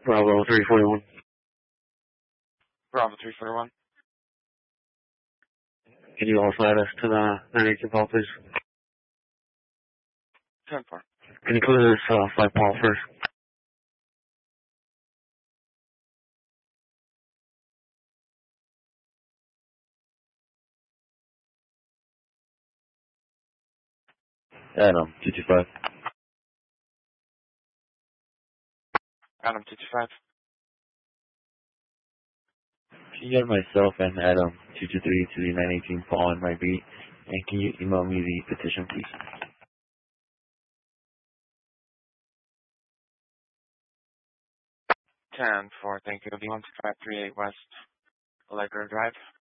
Bravo 341. Bravo 341. Can you also add us to the 918 call, please? 10-4. Can you clear this flight Paul first? Adam 225. Adam 225. Can you add myself and Adam 223 to the 918 call on my beat? And can you email me the petition, please? 10-4. Thank you. The 12538 West Allegra Drive.